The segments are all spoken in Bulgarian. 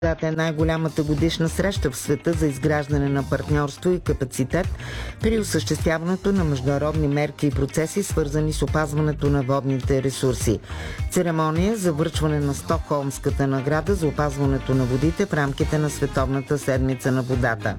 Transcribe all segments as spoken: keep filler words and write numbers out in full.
Дата е най-голямата годишна среща в света за изграждане на партньорство и капацитет при осъществяването на международни мерки и процеси, свързани с опазването на водните ресурси. Церемония за връчване на Стокхолмската награда за опазването на водите в рамките на Световната седмица на водата.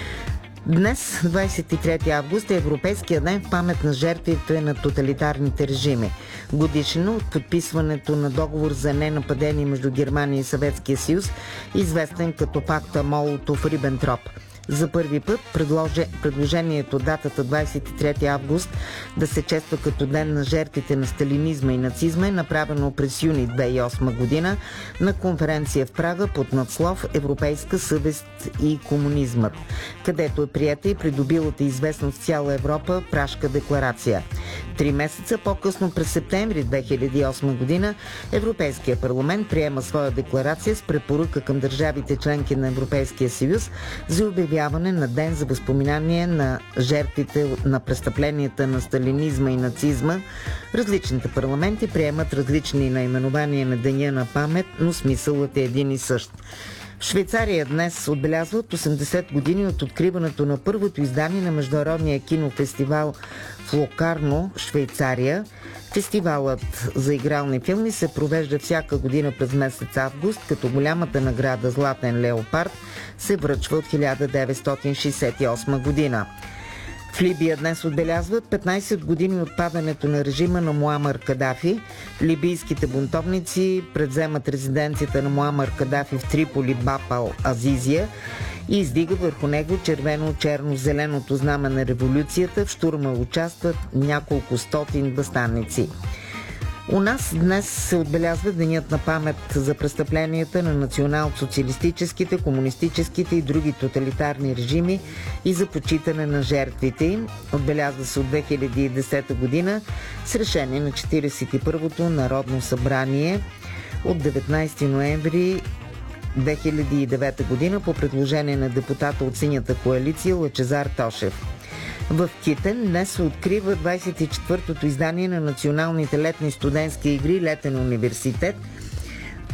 Днес, двадесет и трети август, е Европейския ден в памет на жертвите на тоталитарните режими. Годишно от подписването на договор за ненападение между Германия и Съветския съюз, известен като пакта Молотов-Рибентроп. За първи път предложи, предложението датата двадесет и трети август да се чества като ден на жертвите на сталинизма и нацизма е направено през юни две хиляди и осма година на конференция в Прага под надслов Европейска съвест и комунизмът, където е приета и придобилата известност в цяла Европа Пражка декларация. Три месеца по-късно, през септември две хиляди и осма година, Европейския парламент приема своя декларация с препоръка към държавите членки на Европейския съюз за обявяване на ден за възпоминание на жертвите на престъпленията на сталинизма и нацизма. Различните парламенти приемат различни наименования на деня на памет, но смисълът е един и същ. В Швейцария днес отбелязват осемдесет години от откриването на първото издание на международния кинофестивал в Локарно, Швейцария. Фестивалът за игрални филми се провежда всяка година през месец август, като голямата награда Златен леопард се връчва от хиляда деветстотин шейсет и осма година. В Либия днес отбелязват петнадесет години от падането на режима на Муамар Кадафи. Либийските бунтовници предземат резиденцията на Муамар Кадафи в Триполи, Бапал, Азизия и издига върху него червено-черно-зеленото знаме на революцията. В щурма участват няколко стотин въстаници. У нас днес се отбелязва денят на памет за престъпленията на национал-социалистическите, комунистическите и други тоталитарни режими и за почитане на жертвите им. Отбелязва се от две хиляди и десета година с решение на четиридесет и първото Народно събрание от деветнадесети ноември две хиляди и девета година по предложение на депутата от Синята коалиция Лъчезар Тошев. В Китен днес се открива двадесет и четвъртото издание на националните летни студентски игри Летен университет.